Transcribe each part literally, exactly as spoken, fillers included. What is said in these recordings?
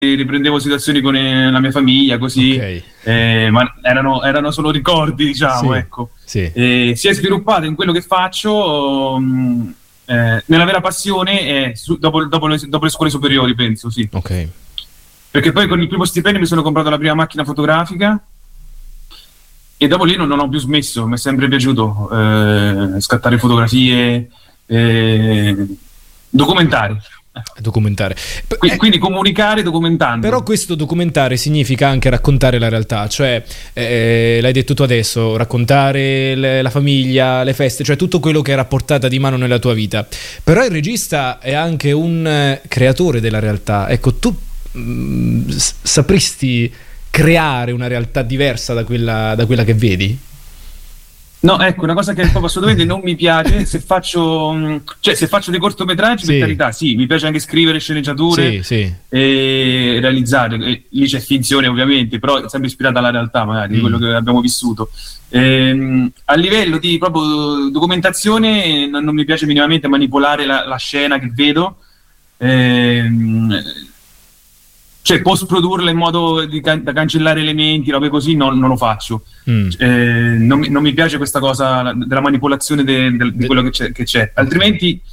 riprendevo situazioni con eh, la mia famiglia, così, Ok. eh, ma erano, erano solo ricordi, diciamo, Sì, ecco. sì. E si è sviluppato in quello che faccio, mh, eh, nella vera passione, eh, su- dopo, dopo le, dopo le scuole superiori, penso, sì. Ok. Perché poi con il primo stipendio mi sono comprato la prima macchina fotografica e dopo lì non, non ho più smesso, mi è sempre piaciuto eh, scattare fotografie, eh, documentare. Documentare. P- Qui- eh, Quindi comunicare documentando. Però questo documentare significa anche raccontare la realtà, cioè eh, l'hai detto tu adesso, raccontare le- la famiglia, le feste, cioè tutto quello che era a portata di mano nella tua vita. Però il regista è anche un eh, creatore della realtà. Ecco, tu mh, s- sapresti creare una realtà diversa da quella, da quella che vedi? No, ecco, una cosa che proprio assolutamente non mi piace, se faccio, mh, cioè se faccio dei cortometraggi, Sì. per carità, sì, mi piace anche scrivere sceneggiature Sì, sì. e realizzare. E lì c'è finzione ovviamente, però è sempre ispirata alla realtà magari, di Mm. quello che abbiamo vissuto. Ehm, a livello di proprio documentazione non, non mi piace minimamente manipolare la, la scena che vedo, ehm, cioè post produrla in modo di can- da cancellare elementi, robe così, no, non lo faccio. Mm. Eh, non, mi, non mi piace questa cosa la- della manipolazione de- del- di De- quello che c'è, che c'è. Altrimenti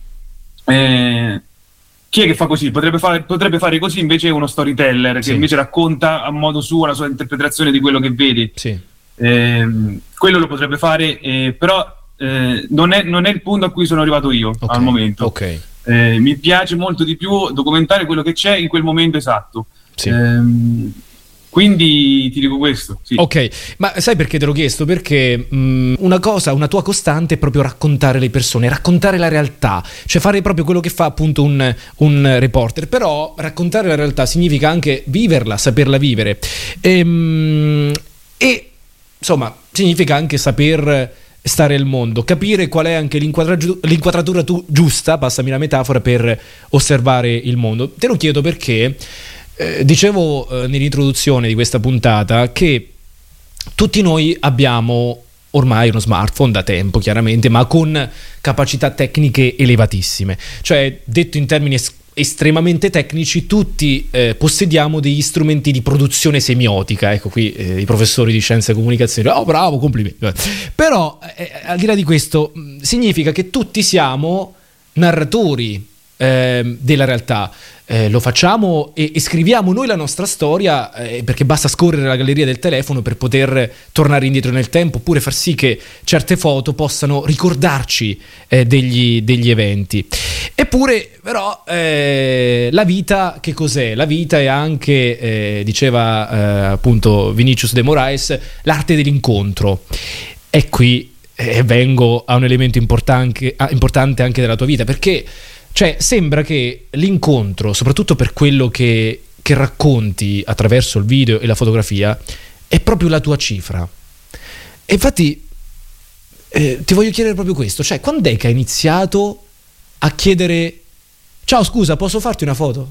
eh, chi è che fa così? Potrebbe fare, potrebbe fare così invece uno storyteller che Sì. invece racconta a modo suo la sua interpretazione di quello che vede. Sì. Ehm, quello lo potrebbe fare, eh, però eh, non, è, non è il punto a cui sono arrivato io Ok, al momento. ok. Eh, mi piace molto di più documentare quello che c'è in quel momento esatto. Sì. Ehm, quindi ti dico questo. Sì. Ok, ma sai perché te l'ho chiesto? Perché mh, una cosa, una tua costante è proprio raccontare le persone, raccontare la realtà, cioè fare proprio quello che fa appunto un, un reporter. Però raccontare la realtà significa anche viverla, saperla vivere. Ehm, E, insomma, significa anche saper stare al mondo, capire qual è anche l'inquadragiu- l'inquadratura tu- giusta, passami la metafora, per osservare il mondo. Te lo chiedo perché eh, dicevo eh, nell'introduzione di questa puntata che tutti noi abbiamo ormai uno smartphone da tempo, chiaramente, ma con capacità tecniche elevatissime. Cioè, detto in termini es- estremamente tecnici, tutti eh, possediamo degli strumenti di produzione semiotica. Ecco qui eh, i professori di scienze e comunicazione, oh bravo, complimenti. Però eh, al di là di questo mh, significa che tutti siamo narratori eh, della realtà. Eh, lo facciamo e, e scriviamo noi la nostra storia, eh, perché basta scorrere la galleria del telefono per poter tornare indietro nel tempo, oppure far sì che certe foto possano ricordarci eh, degli, degli eventi. Eppure però eh, la vita che cos'è? La vita è anche, eh, diceva eh, appunto Vinicius de Moraes, l'arte dell'incontro. E qui eh, vengo a un elemento importante, ah, importante anche della tua vita, perché cioè sembra che l'incontro, soprattutto per quello che, che racconti attraverso il video e la fotografia, è proprio la tua cifra. E infatti eh, ti voglio chiedere proprio questo, cioè quando è che hai iniziato a chiedere ciao scusa posso farti una foto?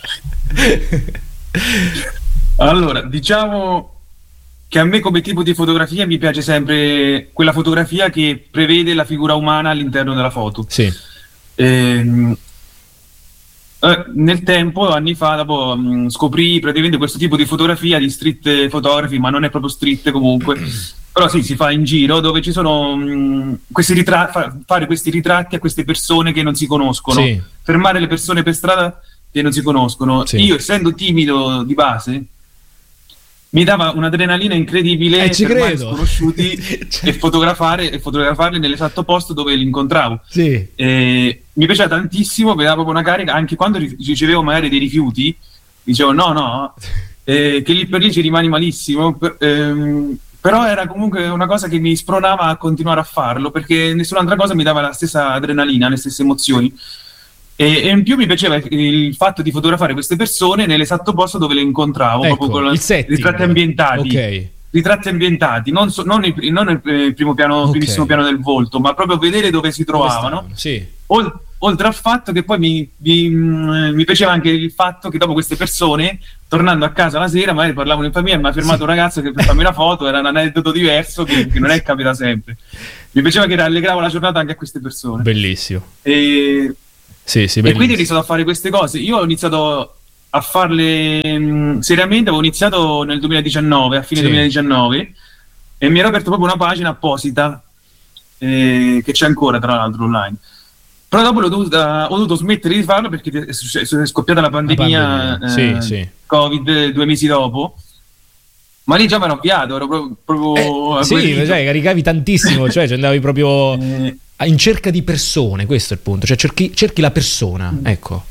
Allora, diciamo che a me come tipo di fotografia mi piace sempre quella fotografia che prevede la figura umana all'interno della foto. Sì. Ehm, eh, nel tempo, anni fa, dopo mh, scoprì praticamente questo tipo di fotografia di street photography, ma non è proprio street comunque, però sì, si fa in giro, dove ci sono mh, questi ritratti, fa- fare questi ritratti a queste persone che non si conoscono, Sì. fermare le persone per strada che non si conoscono. Sì. Io, essendo timido di base, mi dava un'adrenalina incredibile Eh, ci fermare credo. sconosciuti Cioè- e fotografare e fotografarli nell'esatto posto dove li incontravo. Sì. E mi piaceva tantissimo, mi dava proprio una carica, anche quando ri- ricevevo magari dei rifiuti, dicevo no, no, eh, che lì per lì ci rimani malissimo, per- ehm, però era comunque una cosa che mi spronava a continuare a farlo, perché nessun'altra cosa mi dava la stessa adrenalina, le stesse emozioni. E, e in più mi piaceva il, il fatto di fotografare queste persone nell'esatto posto dove le incontravo, Ecco, proprio con il setting. ritratti ambientati. Ok. Ritratti ambientati, non, so- non, il, non il eh, primo piano, Ok. primissimo piano del volto, ma proprio vedere dove si Dove trovavano. stavano? Sì. Ol- oltre al fatto che poi mi, mi, mh, mi piaceva anche il fatto che dopo queste persone, tornando a casa la sera, magari parlavano in famiglia e mi ha fermato un ragazzo che per farmi una foto, era un aneddoto diverso che, che non è capita sempre. Mi piaceva che rallegravo la giornata anche a queste persone. Bellissimo. E, Sì, sì, e bellissimo. quindi ho iniziato a fare queste cose. Io ho iniziato a farle mh, seriamente. Avevo iniziato nel duemiladiciannove, a fine Sì. duemiladiciannove, e mi ero aperto proprio una pagina apposita, eh, che c'è ancora tra l'altro online. Però dopo l'ho dovuta, ho dovuto smettere di farlo perché è, successo- è scoppiata la pandemia, pandemia, eh, sì, sì. Covid due mesi dopo. Ma lì già mi ero avviato, ero proprio, proprio Eh, sì, agguerrito. cioè, caricavi tantissimo, cioè ci andavi proprio Eh, in cerca di persone, questo è il punto, cioè cerchi, cerchi la persona, ecco.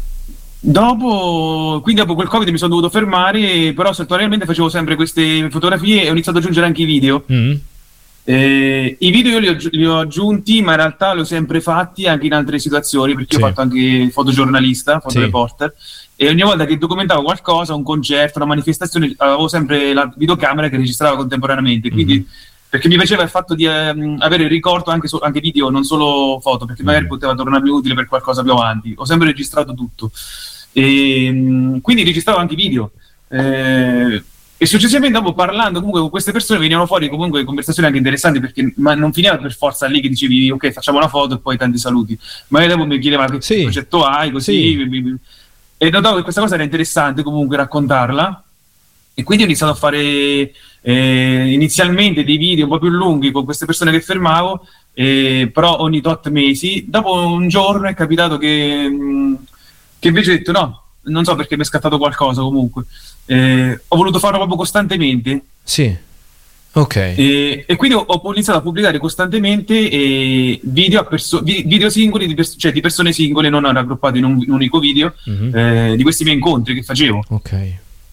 Dopo, quindi dopo quel Covid mi sono dovuto fermare, però saltuariamente facevo sempre queste fotografie e ho iniziato ad aggiungere anche i video. Mm. Eh, I video io li ho, li ho aggiunti, ma in realtà li ho sempre fatti anche in altre situazioni, perché Sì. io ho fatto anche fotogiornalista, Sì. fotoreporter, e ogni volta che documentavo qualcosa, un concerto, una manifestazione, avevo sempre la videocamera che registrava contemporaneamente, quindi Mhm. perché mi piaceva il fatto di ehm, avere il ricordo anche, so- anche video, non solo foto, perché magari Mhm. poteva tornarmi utile per qualcosa più avanti. Ho sempre registrato tutto. E, mh, quindi registravo anche i video. Eh, e successivamente, dopo, parlando comunque con queste persone, venivano fuori comunque conversazioni anche interessanti, perché ma non finiva per forza lì che dicevi ok, facciamo una foto e poi tanti saluti. Ma dopo mi chiedeva che Sì. progetto hai, così. Sì. mi- mi- E notavo che questa cosa era interessante comunque raccontarla. E quindi ho iniziato a fare eh, inizialmente dei video un po' più lunghi con queste persone che fermavo, eh, però ogni tot mesi. Dopo un giorno è capitato che, mh, che invece ho detto no, non so perché mi è scattato qualcosa comunque. Eh, ho voluto farlo proprio costantemente, Sì, ok. e, e quindi ho, ho iniziato a pubblicare costantemente eh, video, a perso- vi- video singoli, di, pers- cioè di persone singole, non raggruppate in un, in un unico video, Mhm. eh, di questi miei incontri che facevo. Ok.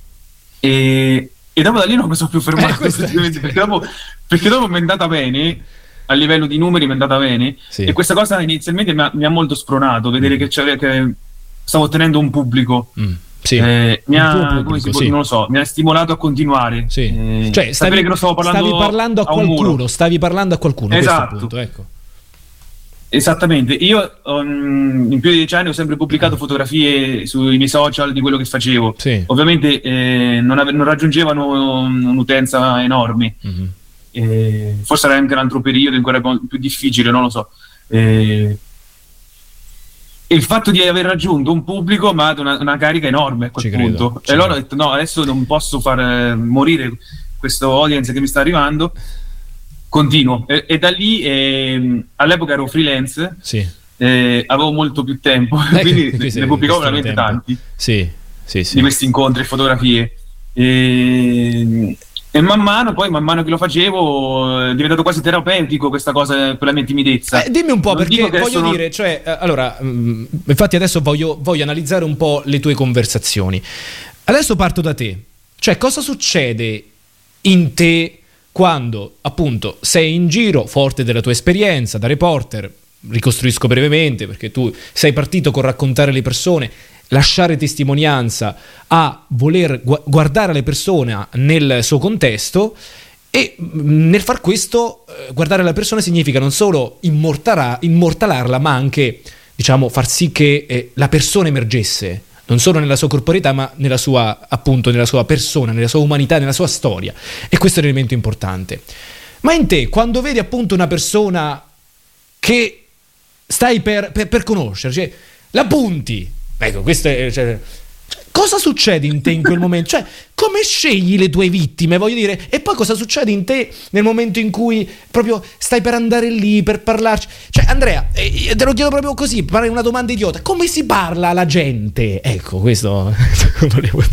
E, e dopo da lì non mi sono più fermato, Eh, questo- effettivamente, perché dopo, perché dopo mi è andata bene, a livello di numeri mi è andata bene, Sì. e questa cosa inizialmente mi ha, mi ha molto spronato, vedere Mm. che, c'aveva- che stavo ottenendo un pubblico. Mm. Sì. Eh, mi Un ha, tuo come pubblico, si può- sì. non lo so, mi ha stimolato a continuare. Sì. Eh, Cioè, stavi, sapere che lo stavo parlando, stavi parlando a un muro. qualcuno, stavi parlando a qualcuno, questo è il Esatto. punto, ecco. Esattamente, io um, in più di dieci anni ho sempre pubblicato fotografie sui miei social di quello che facevo. Sì. Ovviamente eh, non, ave- non raggiungevano un- un'utenza enorme. Mhm. Eh, forse era anche un altro periodo in cui era più difficile, non lo so. Eh, e il fatto di aver raggiunto un pubblico mi ha dato una, una carica enorme a quel Ci credo, punto. ci E allora ho credo. detto: no, adesso non posso far eh, morire questo audience che mi sta arrivando. Continuo. E, e da lì, ehm, all'epoca ero freelance, Sì. eh, avevo molto più tempo, Eh, quindi questo ne è pubblicavo questione di veramente tempo. tanti Sì, sì, sì. di questi incontri e fotografie. E, e man mano, poi man mano che lo facevo, è diventato quasi terapeutico questa cosa per la mia timidezza. Eh, dimmi un po', Non perché dico che voglio sono- dire, cioè, eh, allora, mh, infatti adesso voglio, voglio analizzare un po' le tue conversazioni. Adesso parto da te. Cioè, cosa succede in te quando, appunto, sei in giro, forte della tua esperienza da reporter, ricostruisco brevemente, perché tu sei partito con raccontare le persone, lasciare testimonianza, a voler gu- guardare le persone nel suo contesto, e mh, nel far questo eh, guardare la persona significa non solo immortala- immortalarla, ma anche, diciamo, far sì che eh, la persona emergesse non solo nella sua corporeità, ma nella sua, appunto, nella sua persona, nella sua umanità, nella sua storia. E questo è un elemento importante. Ma in te, quando vedi appunto una persona che stai per, per, per conoscere, cioè la punti, ecco, questo è, cioè, cosa succede in te in quel momento? Cioè, come scegli le tue vittime, voglio dire? E poi cosa succede in te nel momento in cui proprio stai per andare lì, per parlarci? Cioè, Andrea, eh, te lo chiedo proprio così, farei una domanda idiota. Come si parla alla gente? Ecco, questo volevo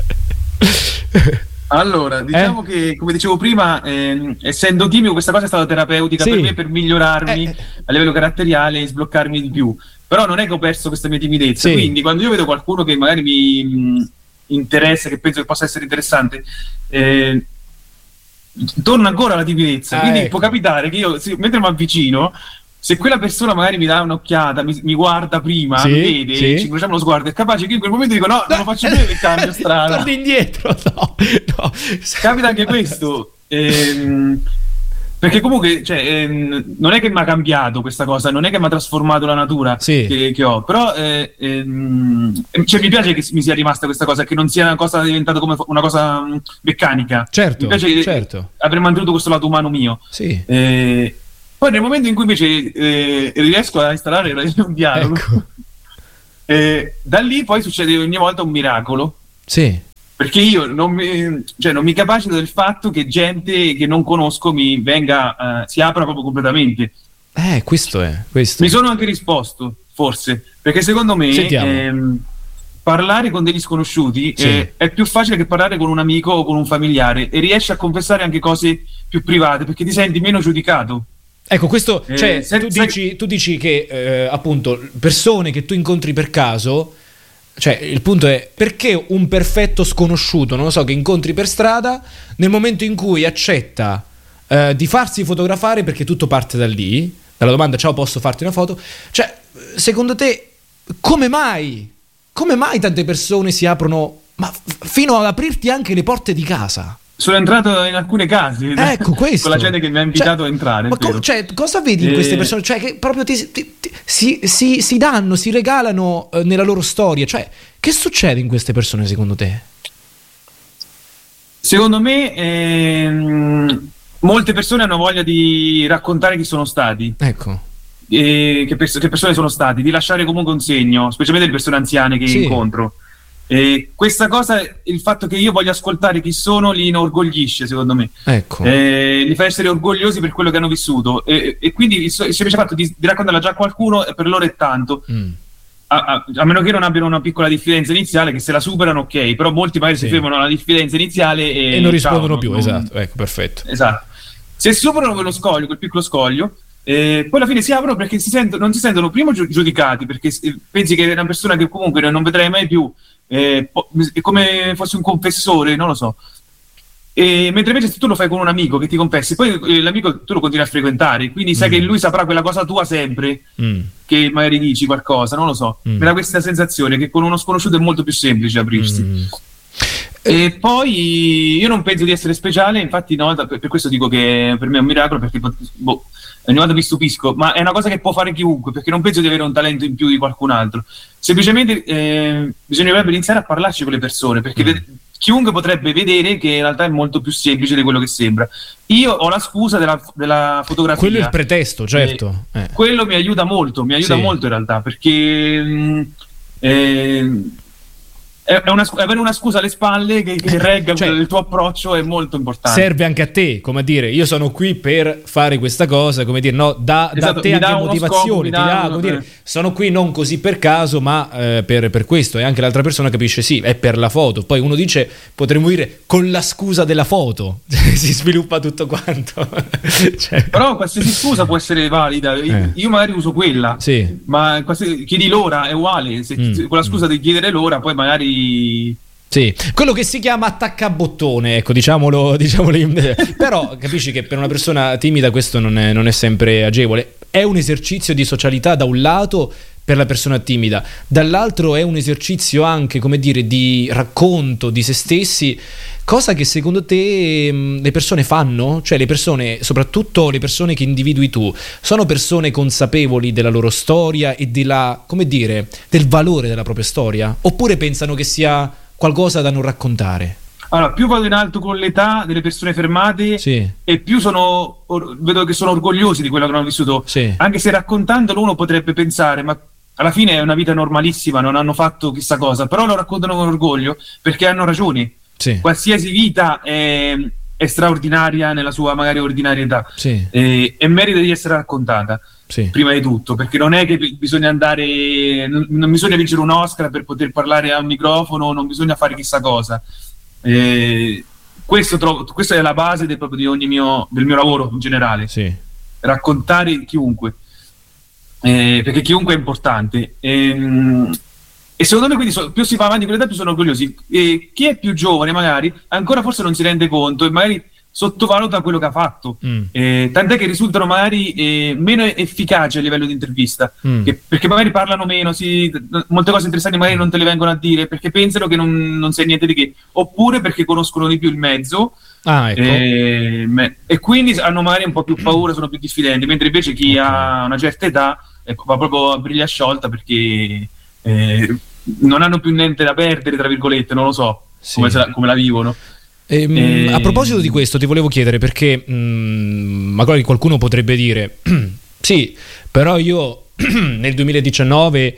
dire. Allora, diciamo che, come dicevo prima, ehm, essendo timido, questa cosa è stata terapeutica Sì. per me, per migliorarmi Eh. a livello caratteriale e sbloccarmi di più. Però non è che ho perso questa mia timidezza. Sì. Quindi, quando io vedo qualcuno che magari mi mh, interessa, che penso che possa essere interessante, eh, torna ancora la timidezza. Ah, Quindi ecco. può capitare che io, sì, mentre mi avvicino, se quella persona magari mi dà un'occhiata, mi, mi guarda prima, Sì, mi vede, sì. ci incrociamo lo sguardo, è capace che io in quel momento dico no, non lo faccio bene, cambio strada. Torni indietro, no, no. Capita anche questo, ehm, perché comunque cioè, ehm, non è che mi ha cambiato questa cosa, non è che mi ha trasformato la natura Sì. che, che ho, però eh, ehm, cioè, mi piace che mi sia rimasta questa cosa, che non sia una cosa diventata come una cosa mh, meccanica. Certo, Mi piace certo. aver mantenuto questo lato umano mio. Sì. Eh, poi nel momento in cui invece eh, riesco a installare un dialogo, Ecco. eh, da lì poi succede ogni volta un miracolo. Sì. Perché io non mi, cioè non mi capacito del fatto che gente che non conosco mi venga, uh, si apra proprio completamente. Eh, questo è. Questo. Mi sono anche risposto, forse, perché secondo me ehm, parlare con degli sconosciuti sì. eh, è più facile che parlare con un amico o con un familiare, e riesci a confessare anche cose più private perché ti senti meno giudicato. Ecco, questo, eh, cioè, se, tu, se... dici, tu dici che eh, appunto persone che tu incontri per caso, cioè il punto è perché un perfetto sconosciuto, non lo so, che incontri per strada, nel momento in cui accetta eh, di farsi fotografare, perché tutto parte da lì, dalla domanda ciao posso farti una foto, cioè secondo te come mai come mai tante persone si aprono, ma f- fino ad aprirti anche le porte di casa? Sono entrato in alcuni casi, ecco, questo. con la gente che mi ha invitato cioè, a entrare. Ma co- cioè, cosa vedi in e... queste persone? Cioè, che proprio ti, ti, ti, si, si, si danno, si regalano eh, nella loro storia. Cioè, che succede in queste persone secondo te? Secondo me, ehm, molte persone hanno voglia di raccontare chi sono stati. Ecco. E che, pers- che persone sono stati, di lasciare comunque un segno, specialmente le persone anziane che sì. incontro. E questa cosa, il fatto che io voglia ascoltare chi sono, li inorgoglisce, secondo me. Ecco. E li fa essere orgogliosi per quello che hanno vissuto, e, e quindi il semplice fatto di, di raccontarla già a qualcuno per loro è tanto. Mm. A, a, a meno che non abbiano una piccola diffidenza iniziale, che se la superano ok, però molti magari sì. si fermano alla diffidenza iniziale e, e non rispondono ciao, più. non, esatto, ecco, perfetto. Esatto. Se superano quello scoglio, quel piccolo scoglio, Eh, poi alla fine si aprono perché si sentono, non si sentono prima giudicati, perché pensi che è una persona che comunque non vedrai mai più, eh, po- è come fosse un confessore, non lo so. E, mentre invece se tu lo fai con un amico che ti confessi, poi eh, l'amico tu lo continui a frequentare, quindi sai mm. che lui saprà quella cosa tua sempre, mm. che magari dici qualcosa, non lo so. Mm. Mi dà questa sensazione che con uno sconosciuto è molto più semplice aprirsi. Mm. E poi io non penso di essere speciale, infatti no, per, per questo dico che per me è un miracolo, perché boh, ogni volta mi stupisco, ma è una cosa che può fare chiunque, perché non penso di avere un talento in più di qualcun altro. Semplicemente eh, bisognerebbe iniziare a parlarci con le persone, perché mm. ved- chiunque potrebbe vedere che in realtà è molto più semplice di quello che sembra. Io ho la scusa della, della fotografia. Quello è il pretesto, certo. Eh, eh. Quello mi aiuta molto, mi aiuta sì. molto in realtà, perché mh, eh, è una, avere una scusa alle spalle che, che regga cioè, il tuo approccio è molto importante. Serve anche a te, come a dire, io sono qui per fare questa cosa, come dire, no, da, esatto, da te anche motivazione, scopo, ti dà, come dire, eh. sono qui non così per caso, ma eh, per, per questo, e anche l'altra persona capisce, sì, è per la foto. Poi uno dice, potremmo dire, con la scusa della foto, si sviluppa tutto quanto. Cioè. Però qualsiasi scusa può essere valida, eh. io magari uso quella, sì. ma chiedi l'ora, è uguale, se, mm. con la scusa di chiedere l'ora, poi magari sì, quello che si chiama attaccabottone, ecco, diciamolo, diciamolo in... però capisci che per una persona timida questo non è, non è sempre agevole. È un esercizio di socialità da un lato per la persona timida, dall'altro è un esercizio anche, come dire, di racconto di se stessi, cosa che secondo te mh, le persone fanno? Cioè le persone, soprattutto le persone che individui tu, sono persone consapevoli della loro storia e della, come dire, del valore della propria storia? Oppure pensano che sia qualcosa da non raccontare? Allora, più vado in alto con l'età delle persone fermate, sì. e più sono or- vedo che sono orgogliosi di quello che hanno vissuto, sì. anche se raccontandolo uno potrebbe pensare, ma alla fine è una vita normalissima, non hanno fatto chissà cosa, però lo raccontano con orgoglio perché hanno ragione. Sì. Qualsiasi vita è, è straordinaria nella sua magari ordinarietà, sì. e, e merita di essere raccontata, sì. prima di tutto, perché non è che bisogna andare, non, non bisogna vincere un Oscar per poter parlare al microfono, non bisogna fare chissà cosa. Eh, questo trovo, questa è la base del, proprio di ogni mio, del mio lavoro in generale, sì. raccontare chiunque, eh, perché chiunque è importante, e, e secondo me quindi so, più si va avanti con l'età più sono orgogliosi, e chi è più giovane magari ancora forse non si rende conto e magari sottovaluta quello che ha fatto, mm. eh, tant'è che risultano magari eh, meno efficaci a livello di intervista, mm. che, perché magari parlano meno, si, molte cose interessanti magari non te le vengono a dire perché pensano che non, non sai niente di che, oppure perché conoscono di più il mezzo, ah, ecco. eh, me, e quindi hanno magari un po' più paura, sono più diffidenti, mentre invece chi okay. ha una certa età eh, va proprio a briglia sciolta perché eh, non hanno più niente da perdere, tra virgolette, non lo so, sì. come, la, come la vivono. E, e... A proposito di questo ti volevo chiedere, perché mh, magari qualcuno potrebbe dire sì, però io nel duemiladiciannove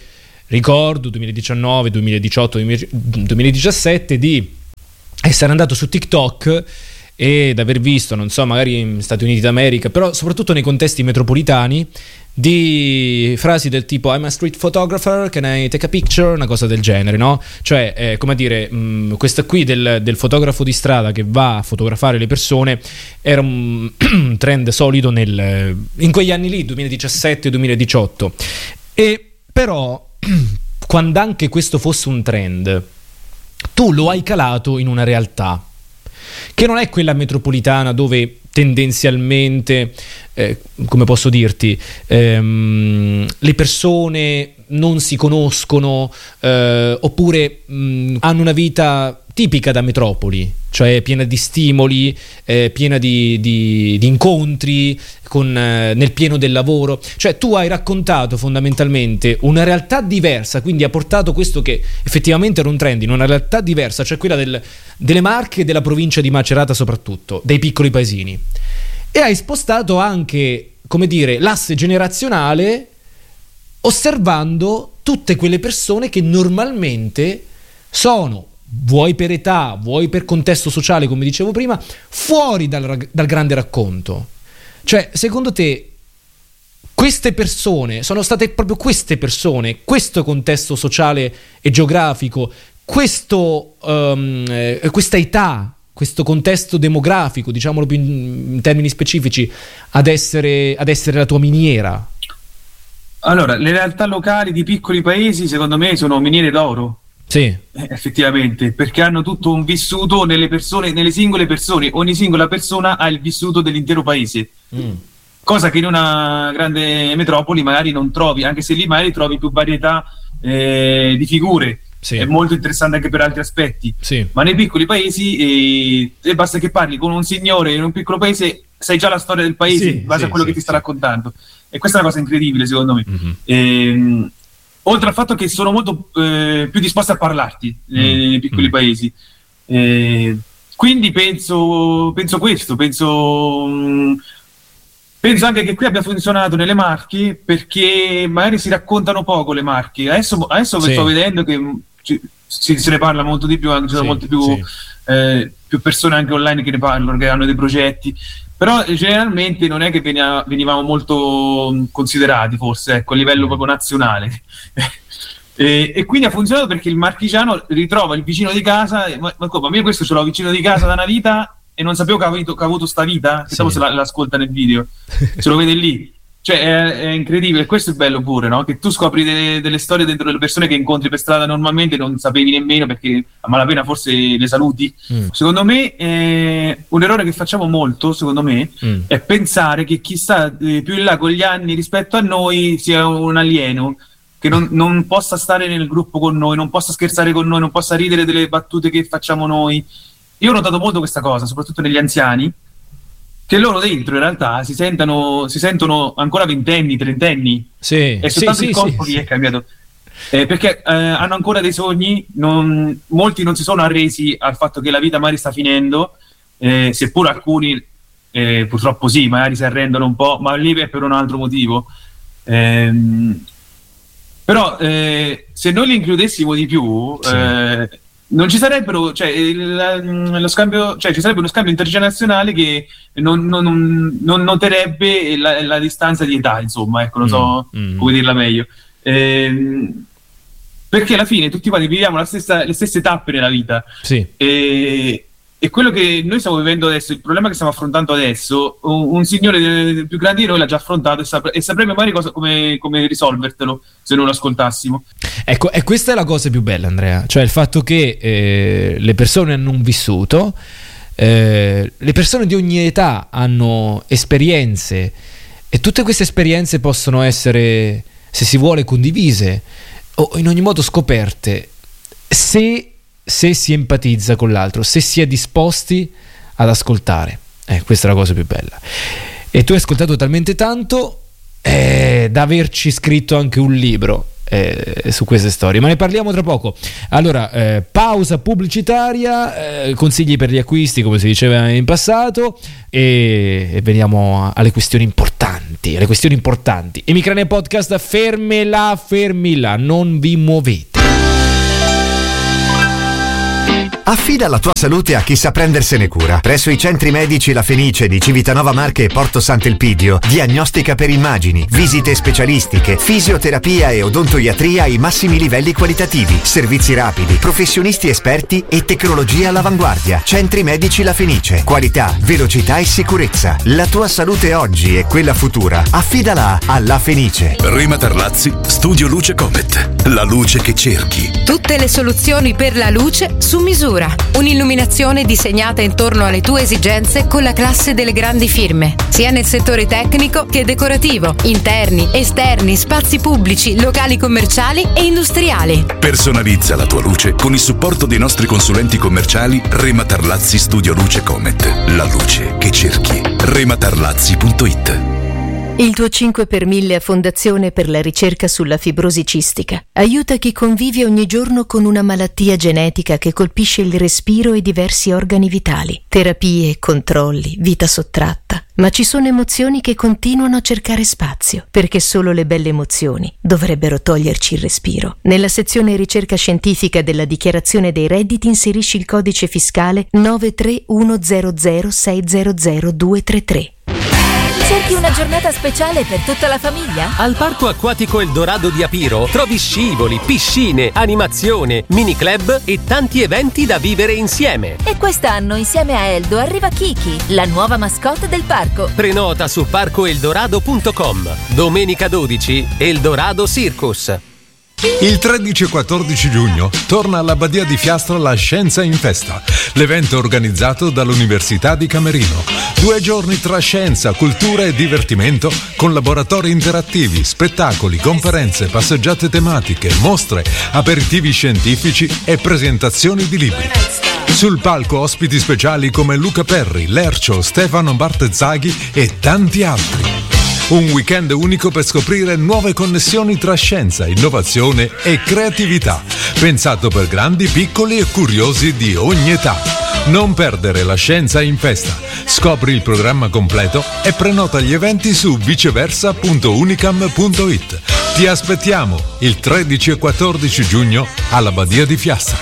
ricordo duemiladiciannove, duemiladiciotto, duemiladiciassette di essere andato su TikTok ed aver visto, non so, magari in Stati Uniti d'America, però soprattutto nei contesti metropolitani, di frasi del tipo I'm a street photographer, can I take a picture, una cosa del genere, no? Cioè, eh, come a dire, mh, questa qui del, del fotografo di strada che va a fotografare le persone era un trend solido nel, in quegli anni lì, duemiladiciassette duemiladiciotto. E però quando anche questo fosse un trend, tu lo hai calato in una realtà che non è quella metropolitana dove tendenzialmente, eh, come posso dirti, ehm, le persone non si conoscono, eh, oppure mh, hanno una vita tipica da metropoli, cioè piena di stimoli, eh, piena di, di, di incontri, con, eh, nel pieno del lavoro. Cioè tu hai raccontato fondamentalmente una realtà diversa, quindi ha portato questo che effettivamente era un trend in una realtà diversa, cioè quella del, delle Marche e della provincia di Macerata, soprattutto dei piccoli paesini, e hai spostato anche, come dire, l'asse generazionale, osservando tutte quelle persone che normalmente sono, vuoi per età, vuoi per contesto sociale, come dicevo prima, fuori dal, dal grande racconto. Cioè, secondo te, queste persone sono state proprio queste persone, questo contesto sociale e geografico, questo, um, eh, questa età, questo contesto demografico, diciamolo più in, in termini specifici, ad essere, ad essere la tua miniera? Allora, le realtà locali di piccoli paesi, secondo me, sono miniere d'oro. Sì. Eh, effettivamente, perché hanno tutto un vissuto nelle persone, nelle singole persone. Ogni singola persona ha il vissuto dell'intero paese, mm. cosa che in una grande metropoli magari non trovi, anche se lì magari trovi più varietà eh, di figure. Sì. È molto interessante anche per altri aspetti, sì. Ma nei piccoli paesi eh, basta che parli con un signore in un piccolo paese, sai già la storia del paese, sì, in base sì, a quello sì, che ti sta sì. raccontando, e questa è una cosa incredibile secondo me. Mm-hmm. ehm, oltre al fatto che sono molto eh, più disposti a parlarti nei, nei piccoli mm. paesi, eh, quindi penso penso questo penso mh, penso anche che qui abbia funzionato nelle Marche, perché magari si raccontano poco le Marche. Adesso, adesso sì. sto vedendo che ci, si, se ne parla molto di più, ci sono sì, molte più, sì. eh, più persone anche online che ne parlano, che hanno dei progetti, però generalmente non è che venia, venivamo molto considerati, forse, ecco, a livello proprio nazionale. E, e quindi ha funzionato perché il marchigiano ritrova il vicino di casa, ma, ma come, io questo ce l'ho vicino di casa da una vita e non sapevo che ha avuto, che ha avuto sta vita, che sì. dopo se la, l'ascolta nel video, se lo vede lì, cioè è, è incredibile. Questo è bello pure, no? Che tu scopri delle, delle storie dentro delle persone che incontri per strada normalmente non sapevi nemmeno, perché a malapena forse le saluti. Mm. Secondo me eh, un errore che facciamo molto, secondo me, mm. è pensare che chi sta eh, più in là con gli anni rispetto a noi sia un alieno, che non, non possa stare nel gruppo con noi, non possa scherzare con noi, non possa ridere delle battute che facciamo noi. Io ho notato molto questa cosa, soprattutto negli anziani, che loro dentro in realtà si sentono, si sentono ancora ventenni, trentenni. Sì, è soltanto sì, il sì, corpo sì, che sì. è cambiato. Eh, perché eh, hanno ancora dei sogni, non, molti non si sono arresi al fatto che la vita magari sta finendo, eh, seppur alcuni eh, purtroppo sì, magari si arrendono un po', ma lì è per un altro motivo. Ehm, però eh, se noi li includessimo di più, sì. eh, non ci sarebbero, cioè, il, lo scambio, cioè ci sarebbe uno scambio intergenerazionale che non, non, non noterebbe la, la distanza di età, insomma, ecco, non so mm, mm. come dirla meglio. Ehm, perché alla fine tutti quanti viviamo la stessa, le stesse tappe nella vita. Sì. E, e quello che noi stiamo vivendo adesso, il problema che stiamo affrontando adesso, un, un signore più grande di noi l'ha già affrontato e, sapre, e saprebbe magari cosa, come, come risolvertelo se non lo ascoltassimo. Ecco, e questa è la cosa più bella, Andrea, cioè il fatto che eh, le persone hanno un vissuto, eh, le persone di ogni età hanno esperienze, e tutte queste esperienze possono essere, se si vuole, condivise o in ogni modo scoperte, se se si empatizza con l'altro, se si è disposti ad ascoltare. Eh, questa è la cosa più bella. E tu hai ascoltato talmente tanto eh, da averci scritto anche un libro. eh, su queste storie, ma ne parliamo tra poco. Allora, eh, pausa pubblicitaria, eh, consigli per gli acquisti come si diceva in passato, e, e veniamo alle questioni importanti, alle questioni importanti. Emicrania Podcast, fermi là, fermi là, non vi muovete. Affida la tua salute a chi sa prendersene cura. Presso i centri medici La Fenice di Civitanova Marche e Porto Sant'Elpidio, diagnostica per immagini, visite specialistiche, fisioterapia e odontoiatria ai massimi livelli qualitativi, servizi rapidi, professionisti esperti e tecnologia all'avanguardia. Centri medici La Fenice. Qualità, velocità e sicurezza. La tua salute oggi e quella futura. Affidala a La Fenice. Rema Tarlazzi, Studio Luce Comet. La luce che cerchi. Tutte le soluzioni per la luce su misura. Un'illuminazione disegnata intorno alle tue esigenze con la classe delle grandi firme, sia nel settore tecnico che decorativo, interni, esterni, spazi pubblici, locali commerciali e industriali. Personalizza la tua luce con il supporto dei nostri consulenti commerciali Rema Tarlazzi Studio Luce Comet. La luce che cerchi. rematarlazzi punto it. Il tuo cinque per mille a Fondazione per la ricerca sulla fibrosi cistica aiuta chi convive ogni giorno con una malattia genetica che colpisce il respiro e diversi organi vitali. Terapie, controlli, vita sottratta. Ma ci sono emozioni che continuano a cercare spazio, perché solo le belle emozioni dovrebbero toglierci il respiro. Nella sezione ricerca scientifica della dichiarazione dei redditi inserisci il codice fiscale nove tre uno zero zero sei zero zero due tre tre. Cerchi una giornata speciale per tutta la famiglia? Al Parco Acquatico Eldorado di Apiro trovi scivoli, piscine, animazione, mini club e tanti eventi da vivere insieme. E quest'anno insieme a Eldo arriva Kiki, la nuova mascotte del parco. Prenota su parco eldorado punto com. Domenica dodici, Eldorado Circus. Il tredici e quattordici giugno torna alla Badia di Fiastra la Scienza in Festa, l'evento organizzato dall'Università di Camerino. Due giorni tra scienza, cultura e divertimento, con laboratori interattivi, spettacoli, conferenze, passeggiate tematiche, mostre, aperitivi scientifici e presentazioni di libri. Sul palco ospiti speciali come Luca Perri, Lercio, Stefano Bartezzaghi e tanti altri. Un weekend unico per scoprire nuove connessioni tra scienza, innovazione e creatività, pensato per grandi, piccoli e curiosi di ogni età. Non perdere la Scienza in Festa. Scopri il programma completo e prenota gli eventi su viceversa punto unicam punto it. Ti aspettiamo il tredici e quattordici giugno alla Badia di Fiastra.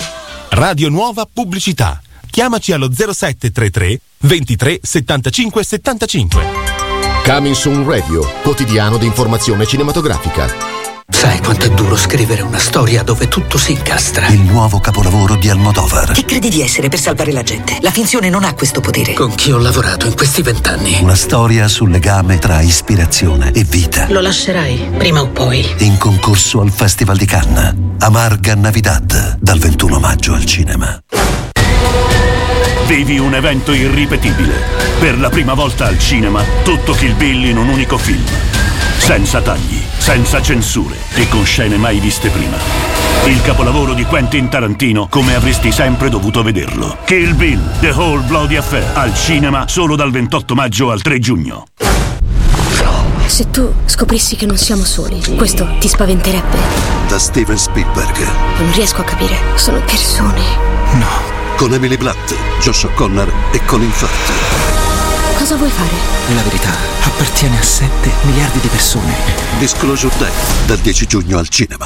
Radio Nuova Pubblicità. Chiamaci allo zero sette tre tre ventitré settantacinque settantacinque. Coming Soon Radio, quotidiano di informazione cinematografica. Sai quanto è duro scrivere una storia dove tutto si incastra? Il nuovo capolavoro di Almodovar. Chi credi di essere per salvare la gente? La finzione non ha questo potere. Con chi ho lavorato in questi vent'anni? Una storia sul legame tra ispirazione e vita. Lo lascerai, prima o poi. In concorso al Festival di Cannes. Amarga Navidad, dal ventuno maggio al cinema. Vivi un evento irripetibile. Per la prima volta al cinema, tutto Kill Bill in un unico film. Senza tagli, senza censure e con scene mai viste prima. Il capolavoro di Quentin Tarantino come avresti sempre dovuto vederlo. Kill Bill, The Whole Bloody Affair. Al cinema solo dal ventotto maggio al tre giugno. Se tu scoprissi che non siamo soli, questo ti spaventerebbe? Da Steven Spielberg. Non riesco a capire. Sono persone. No. Con Emily Blunt, Josh O'Connor e Colin Firth. Cosa vuoi fare? La verità appartiene a sette miliardi di persone. Disclosure Day, dal dieci giugno al cinema.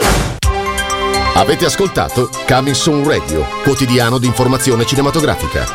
Avete ascoltato Coming Soon Radio, quotidiano di informazione cinematografica.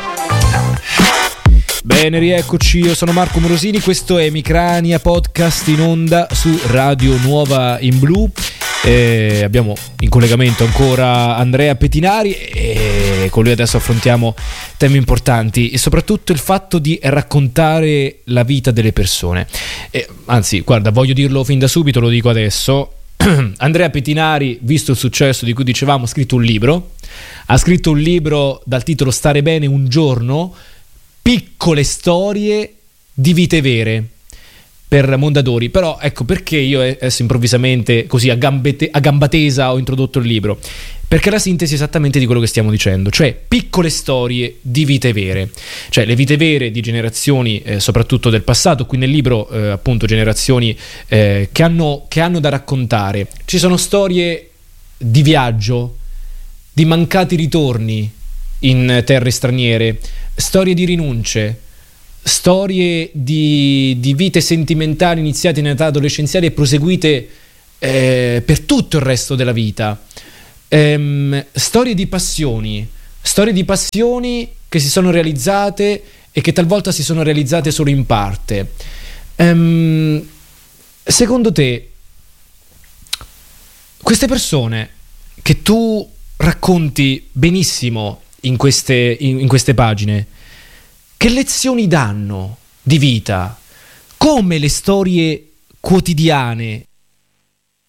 Bene, rieccoci, io sono Marco Morosini, questo è Emicrania Podcast in onda su Radio Nuova in Blu. Eh, abbiamo in collegamento ancora Andrea Petinari e con lui adesso affrontiamo temi importanti e soprattutto il fatto di raccontare la vita delle persone. Eh, anzi, guarda, voglio dirlo fin da subito, lo dico adesso. Andrea Petinari, visto il successo di cui dicevamo, ha scritto un libro. Ha scritto un libro dal titolo Stare bene un giorno, piccole storie di vite vere. per Mondadori. Però ecco perché io adesso improvvisamente così a, gambete, a gamba tesa ho introdotto il libro, perché è la sintesi esattamente di quello che stiamo dicendo, cioè piccole storie di vite vere, cioè le vite vere di generazioni eh, soprattutto del passato. Qui nel libro eh, appunto generazioni eh, che, hanno, che hanno da raccontare. Ci sono storie di viaggio, di mancati ritorni in terre straniere, storie di rinunce, storie di, di vite sentimentali iniziate in età adolescenziale e proseguite eh, per tutto il resto della vita, ehm, storie di passioni, storie di passioni che si sono realizzate e che talvolta si sono realizzate solo in parte. Ehm, secondo te queste persone che tu racconti benissimo in queste, in, in queste pagine, che lezioni danno di vita? Come le storie quotidiane